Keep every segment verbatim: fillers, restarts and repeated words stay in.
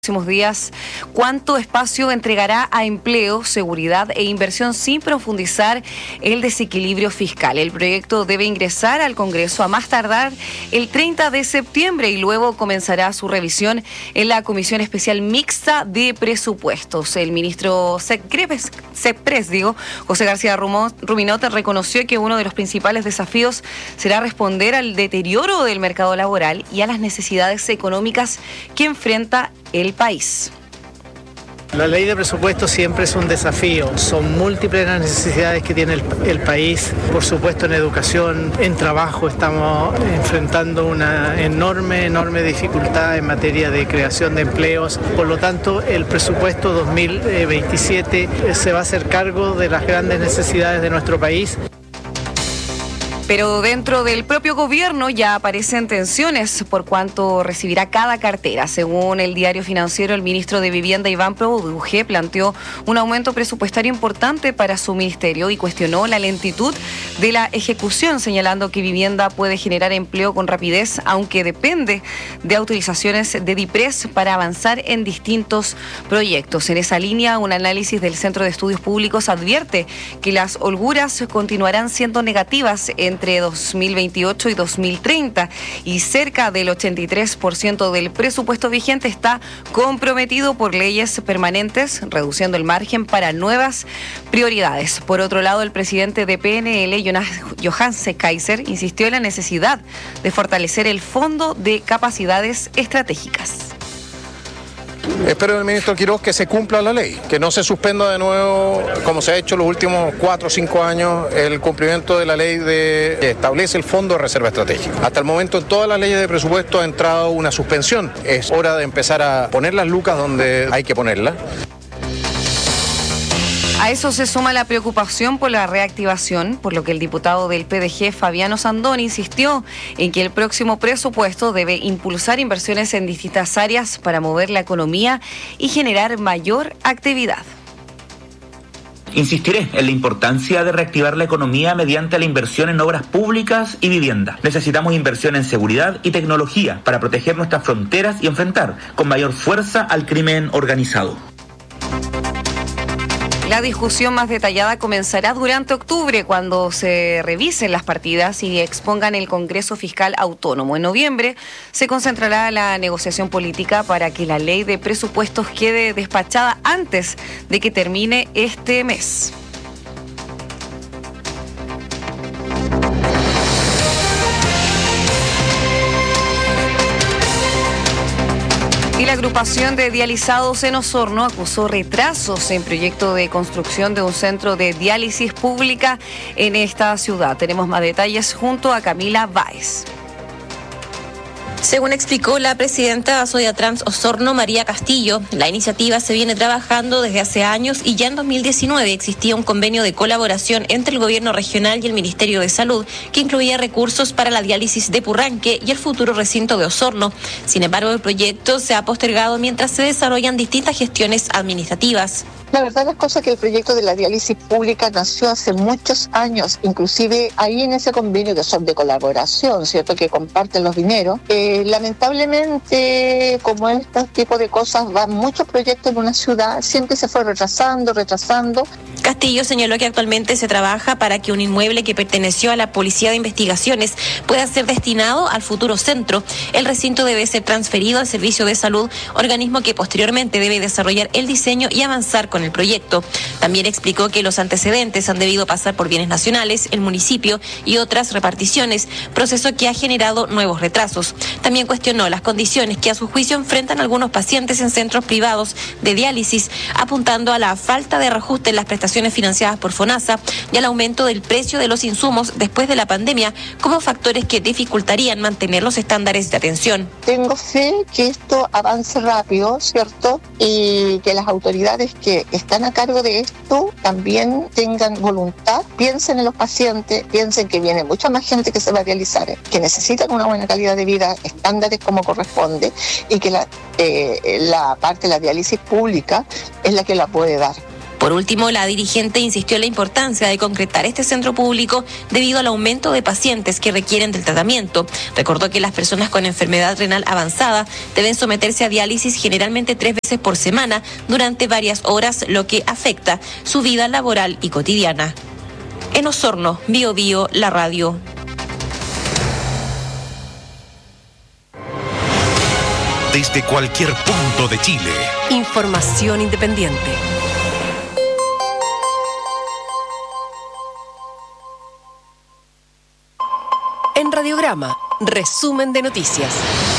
Próximos días, cuánto espacio entregará a empleo, seguridad e inversión sin profundizar el desequilibrio fiscal. El proyecto debe ingresar al Congreso a más tardar el treinta de septiembre y luego comenzará su revisión en la Comisión Especial Mixta de Presupuestos. El ministro Sepres, Sepres, digo, José García Ruminot, reconoció que uno de los principales desafíos será responder al deterioro del mercado laboral y a las necesidades económicas que enfrenta el país. La ley de presupuesto siempre es un desafío, son múltiples las necesidades que tiene el, el país, por supuesto en educación, en trabajo estamos enfrentando una enorme, enorme dificultad en materia de creación de empleos, por lo tanto el presupuesto dos mil veintisiete se va a hacer cargo de las grandes necesidades de nuestro país. Pero dentro del propio gobierno ya aparecen tensiones por cuánto recibirá cada cartera. Según el Diario Financiero, el ministro de Vivienda, Iván Produje, planteó un aumento presupuestario importante para su ministerio y cuestionó la lentitud de la ejecución, señalando que Vivienda puede generar empleo con rapidez, aunque depende de autorizaciones de DIPRES para avanzar en distintos proyectos. En esa línea, un análisis del Centro de Estudios Públicos advierte que las holguras continuarán siendo negativas en entre dos mil veintiocho y dos mil treinta y cerca del ochenta y tres por ciento del presupuesto vigente está comprometido por leyes permanentes, reduciendo el margen para nuevas prioridades. Por otro lado, el presidente de P N L, Johanse Kaiser, insistió en la necesidad de fortalecer el Fondo de Capacidades Estratégicas. Espero del ministro Quiroz que se cumpla la ley, que no se suspenda de nuevo, como se ha hecho los últimos cuatro o cinco años, el cumplimiento de la ley de, que establece el Fondo de Reserva Estratégica. Hasta el momento en todas las leyes de presupuesto ha entrado una suspensión. Es hora de empezar a poner las lucas donde hay que ponerlas. A eso se suma la preocupación por la reactivación, por lo que el diputado del P D G, Fabiano Sandoni, insistió en que el próximo presupuesto debe impulsar inversiones en distintas áreas para mover la economía y generar mayor actividad. Insistiré en la importancia de reactivar la economía mediante la inversión en obras públicas y vivienda. Necesitamos inversión en seguridad y tecnología para proteger nuestras fronteras y enfrentar con mayor fuerza al crimen organizado. La discusión más detallada comenzará durante octubre, cuando se revisen las partidas y expongan el Congreso Fiscal Autónomo. En noviembre se concentrará la negociación política para que la ley de presupuestos quede despachada antes de que termine este mes. Y la agrupación de dializados en Osorno acusó retrasos en proyecto de construcción de un centro de diálisis pública en esta ciudad. Tenemos más detalles junto a Camila Báez. Según explicó la presidenta de Asoyatrans Osorno, María Castillo, la iniciativa se viene trabajando desde hace años y ya en dos mil diecinueve existía un convenio de colaboración entre el gobierno regional y el Ministerio de Salud que incluía recursos para la diálisis de Purranque y el futuro recinto de Osorno. Sin embargo, el proyecto se ha postergado mientras se desarrollan distintas gestiones administrativas. La verdad las cosas es que el proyecto de la diálisis pública nació hace muchos años, inclusive ahí en ese convenio que son de colaboración, ¿cierto?, que comparten los dineros. Eh, lamentablemente, como este tipo de cosas, van muchos proyectos en una ciudad, siempre se fue retrasando, retrasando. Castillo señaló que actualmente se trabaja para que un inmueble que perteneció a la Policía de Investigaciones pueda ser destinado al futuro centro. El recinto debe ser transferido al Servicio de Salud, organismo que posteriormente debe desarrollar el diseño y avanzar con el proyecto. También explicó que los antecedentes han debido pasar por bienes nacionales, el municipio y otras reparticiones, proceso que ha generado nuevos retrasos. También cuestionó las condiciones que a su juicio enfrentan algunos pacientes en centros privados de diálisis, apuntando a la falta de reajuste en las prestaciones financiadas por FONASA y al aumento del precio de los insumos después de la pandemia como factores que dificultarían mantener los estándares de atención. Tengo fe que esto avance rápido, ¿cierto? Y que las autoridades que están a cargo de esto también tengan voluntad, piensen en los pacientes, piensen que viene mucha más gente que se va a dializar, que necesitan una buena calidad de vida, estándares como corresponde, y que la, eh, la parte de la diálisis pública es la que la puede dar. Por último, la dirigente insistió en la importancia de concretar este centro público debido al aumento de pacientes que requieren del tratamiento. Recordó que las personas con enfermedad renal avanzada deben someterse a diálisis generalmente tres veces por semana durante varias horas, lo que afecta su vida laboral y cotidiana. En Osorno, Bio Bio, la radio. Desde cualquier punto de Chile. Información independiente. En Radiograma, resumen de noticias.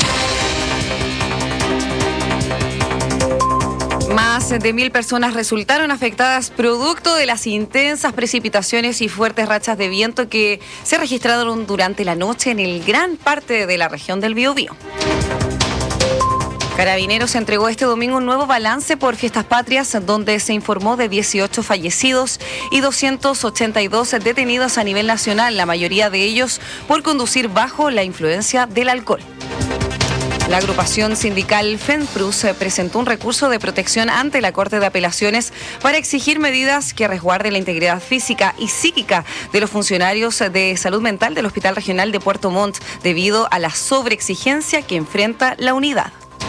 Más de mil personas resultaron afectadas producto de las intensas precipitaciones y fuertes rachas de viento que se registraron durante la noche en el gran parte de la región del Biobío. Carabineros entregó este domingo un nuevo balance por Fiestas Patrias, donde se informó de dieciocho fallecidos y doscientos ochenta y dos detenidos a nivel nacional, la mayoría de ellos por conducir bajo la influencia del alcohol. La agrupación sindical FENPRUS presentó un recurso de protección ante la Corte de Apelaciones para exigir medidas que resguarden la integridad física y psíquica de los funcionarios de salud mental del Hospital Regional de Puerto Montt debido a la sobreexigencia que enfrenta la unidad.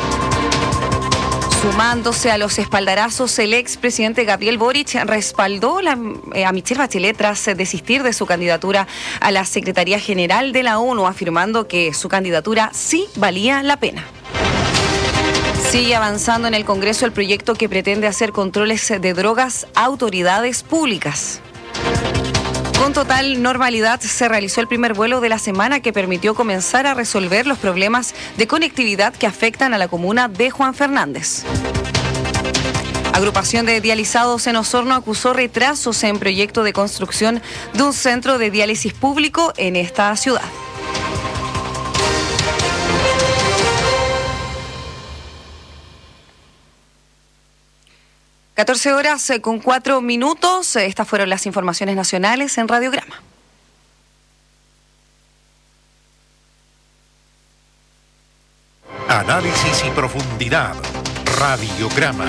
Sumándose a los espaldarazos, el expresidente Gabriel Boric respaldó la, eh, a Michelle Bachelet tras desistir de su candidatura a la Secretaría General de la ONU, afirmando que su candidatura sí valía la pena. Sigue avanzando en el Congreso el proyecto que pretende hacer controles de drogas a autoridades públicas. Con total normalidad se realizó el primer vuelo de la semana que permitió comenzar a resolver los problemas de conectividad que afectan a la comuna de Juan Fernández. Agrupación de dializados en Osorno acusó retrasos en proyecto de construcción de un centro de diálisis público en esta ciudad. catorce horas con cuatro minutos. Estas fueron las informaciones nacionales en Radiograma. Análisis y profundidad. Radiograma.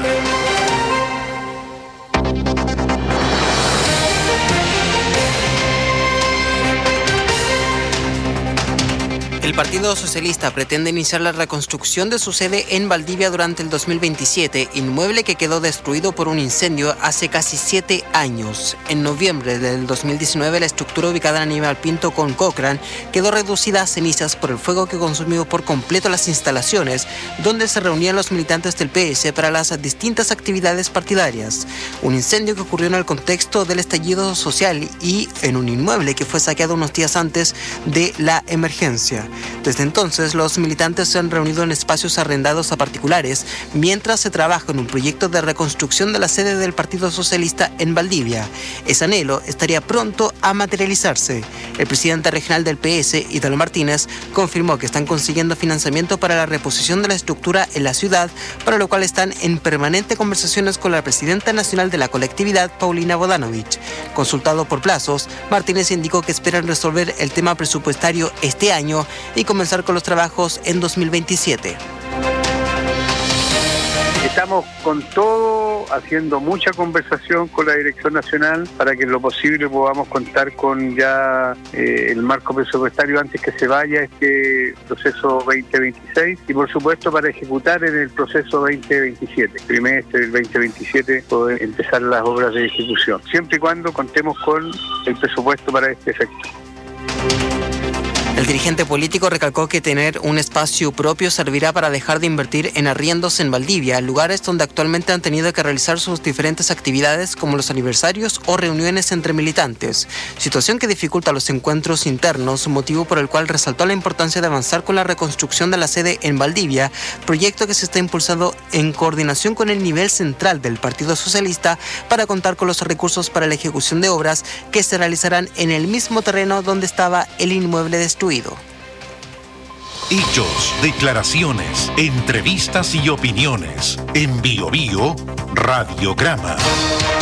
El Partido Socialista pretende iniciar la reconstrucción de su sede en Valdivia durante el dos mil veintisiete, inmueble que quedó destruido por un incendio hace casi siete años. En noviembre del dos mil diecinueve, la estructura ubicada en Aníbal Pinto con Cochrane quedó reducida a cenizas por el fuego que consumió por completo las instalaciones donde se reunían los militantes del P S para las distintas actividades partidarias. Un incendio que ocurrió en el contexto del estallido social y en un inmueble que fue saqueado unos días antes de la emergencia. Desde entonces, los militantes se han reunido en espacios arrendados a particulares mientras se trabaja en un proyecto de reconstrucción de la sede del Partido Socialista en Valdivia. Ese anhelo estaría pronto a materializarse. El presidente regional del P S, Ítalo Martínez, confirmó que están consiguiendo financiamiento para la reposición de la estructura en la ciudad, para lo cual están en permanente conversaciones con la presidenta nacional de la colectividad, Paulina Bodanovich. Consultado por plazos, Martínez indicó que esperan resolver el tema presupuestario este año y comenzar con los trabajos en dos mil veintisiete. Estamos con todo, haciendo mucha conversación con la Dirección Nacional para que en lo posible podamos contar con ya eh, el marco presupuestario antes que se vaya este proceso veinte veintiséis y por supuesto para ejecutar en el proceso veinte veintisiete, trimestre del veinte veintisiete, poder empezar las obras de ejecución, siempre y cuando contemos con el presupuesto para este efecto. El dirigente político recalcó que tener un espacio propio servirá para dejar de invertir en arriendos en Valdivia, lugares donde actualmente han tenido que realizar sus diferentes actividades como los aniversarios o reuniones entre militantes, situación que dificulta los encuentros internos, motivo por el cual resaltó la importancia de avanzar con la reconstrucción de la sede en Valdivia, proyecto que se está impulsando en coordinación con el nivel central del Partido Socialista para contar con los recursos para la ejecución de obras que se realizarán en el mismo terreno donde estaba el inmueble destruido. Hechos, declaraciones, entrevistas y opiniones. En Bio Bio, Radiograma.